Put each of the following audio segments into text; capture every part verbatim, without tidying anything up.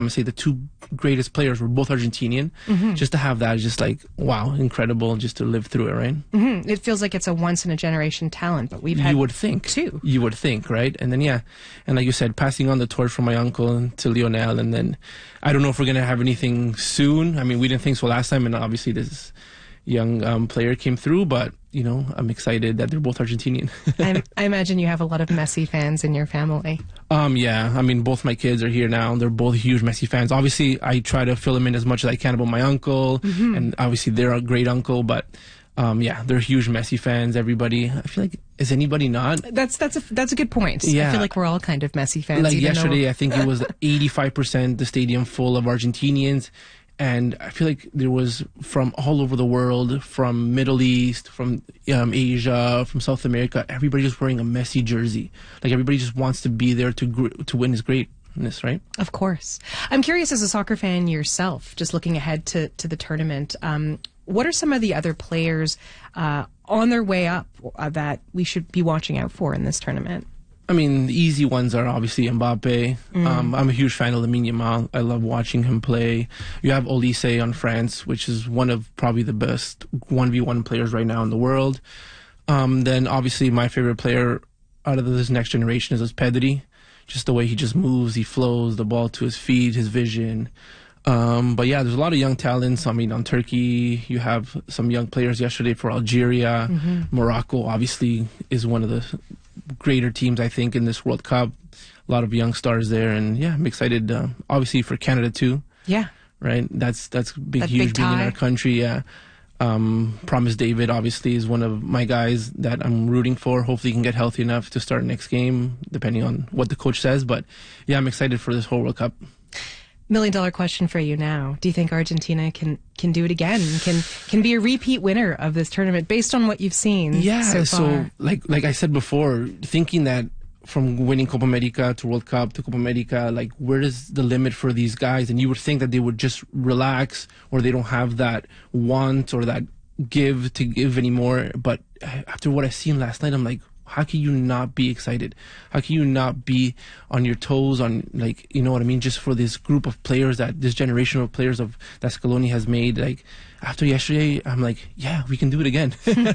I'm gonna say the two greatest players were both Argentinian. Mm-hmm. Just to have that is just like, wow, incredible, just to live through it, right? Mm-hmm. It feels like it's a once-in-a-generation talent, but we've had You would think. two. You would think, right? And then, yeah, and like you said, passing on the torch from my uncle to Lionel, and then I don't know if we're going to have anything soon. I mean, we didn't think so last time, and obviously this young um, player came through, but, you know, I'm excited that they're both Argentinian. I, I imagine you have a lot of Messi fans in your family. Um, yeah, I mean, both my kids are here now. They're both huge Messi fans. Obviously, I try to fill them in as much as I can about my uncle, mm-hmm. and obviously they're a great uncle, but um, yeah, they're huge Messi fans. Everybody, I feel like, is anybody not? That's that's a that's a good point. Yeah. I feel like we're all kind of Messi fans. Like even yesterday, though... I think it was eighty-five percent the stadium full of Argentinians. And I feel like there was from all over the world, from Middle East, from um, Asia, from South America, everybody just wearing a Messi jersey. Like everybody just wants to be there to gr- to win his greatness, right? Of course. I'm curious, as a soccer fan yourself, just looking ahead to, to the tournament, um, what are some of the other players uh, on their way up uh, that we should be watching out for in this tournament? I mean, the easy ones are obviously Mbappe. Mm. Um, I'm a huge fan of Lamine Yamal. I love watching him play. You have Olise on France, which is one of probably the best one v one players right now in the world. Um, then obviously my favorite player out of this next generation is Pedri. Just the way he just moves, he flows the ball to his feet, his vision. Um, but yeah, there's a lot of young talents. I mean, on Turkey, you have some young players yesterday for Algeria. Mm-hmm. Morocco, obviously, is one of the greater teams, I think, in this World Cup. A lot of young stars there. And yeah, I'm excited, uh, obviously, for Canada, too. Yeah. Right? That's that's big, that huge big being in our country. Yeah. Um, Promise David, obviously, is one of my guys that I'm rooting for. Hopefully, he can get healthy enough to start next game, depending on what the coach says. But yeah, I'm excited for this whole World Cup. Million dollar question for you now. Do you think Argentina can can do it again? Can can be a repeat winner of this tournament based on what you've seen yeah, so far? So like like I said before, thinking that from winning Copa America to World Cup to Copa America, like where is the limit for these guys? And you would think that they would just relax, or they don't have that want or that give to give anymore. But after what I seen last night, I'm like, how can you not be excited? How can you not be on your toes, on, like, you know what I mean? Just for this group of players, that this generation of players of that Scaloni has made. Like, after yesterday, I'm like, yeah, we can do it again. Me-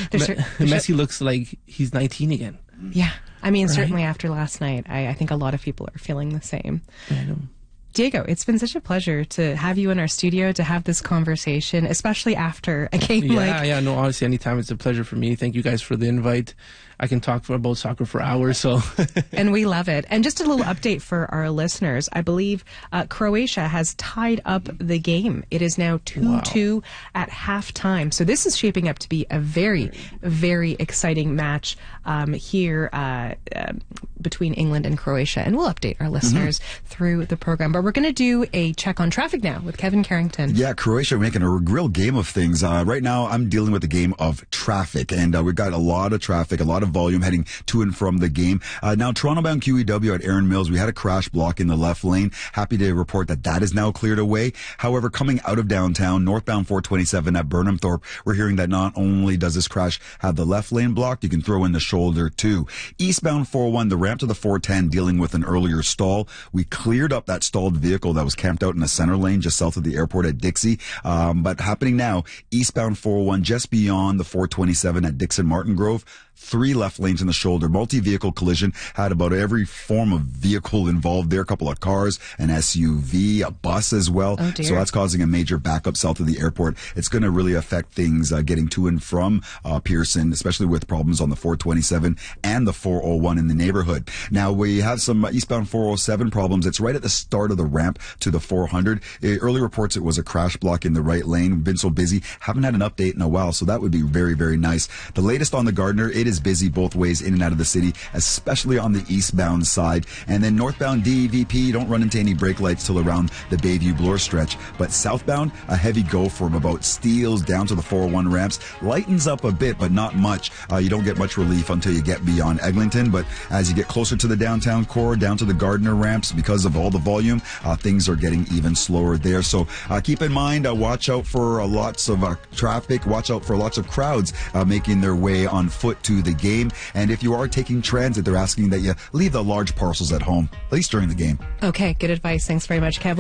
Messi looks like he's nineteen again. Yeah. I mean, right? Certainly after last night, I, I think a lot of people are feeling the same. I know. Diego, it's been such a pleasure to have you in our studio to have this conversation, especially after a game yeah, like... Yeah, yeah, no, honestly, anytime, it's a pleasure for me. Thank you guys for the invite. I can talk for, about soccer for hours, so... And we love it. And just a little update for our listeners. I believe uh, Croatia has tied up the game. It is now two two wow. at halftime. So this is shaping up to be a very, very exciting match um, here uh, uh, between England and Croatia. And we'll update our listeners mm-hmm. through the program. But we're going to do a check on traffic now with Kevin Carrington. Yeah, Croatia making a real game of things. Uh, right now, I'm dealing with the game of traffic. And uh, we've got a lot of traffic, a lot of volume heading to and from the game. Uh, now, Toronto-bound Q E W at Erin Mills, we had a crash block in the left lane. Happy to report that that is now cleared away. However, coming out of downtown, northbound four twenty-seven at Burnham Thorpe, we're hearing that not only does this crash have the left lane blocked, you can throw in the shoulder too. Eastbound four oh one, the ramp to the four ten, dealing with an earlier stall. We cleared up that stalled vehicle that was camped out in the center lane just south of the airport at Dixie. Um, but happening now, eastbound four oh one, just beyond the four twenty-seven at Dixon Martin Grove. Three left lanes in the shoulder. Multi-vehicle collision. Had about every form of vehicle involved there. A couple of cars, an S U V, a bus as well. Oh dear. So that's causing a major backup south of the airport. It's going to really affect things uh, getting to and from uh, Pearson, especially with problems on the four twenty-seven and the four oh one in the neighborhood. Now, we have some uh, eastbound four oh seven problems. It's right at the start of the ramp to the four hundred. Uh, early reports it was a crash block in the right lane. Been so busy. Haven't had an update in a while, so that would be very, very nice. The latest on the Gardner, it is busy both ways in and out of the city, especially on the eastbound side. And then northbound D E V P, you don't run into any brake lights till around the Bayview Bloor stretch. But southbound, a heavy go from about Steeles down to the four oh one ramps. Lightens up a bit, but not much. Uh, you don't get much relief until you get beyond Eglinton. But as you get closer to the downtown core, down to the Gardner ramps, because of all the volume, uh, things are getting even slower there. So uh, keep in mind, uh, watch out for uh, lots of uh, traffic. Watch out for lots of crowds uh, making their way on foot to the game. And if you are taking transit, they're asking that you leave the large parcels at home, at least during the game. Okay, good advice. Thanks very much, Kev.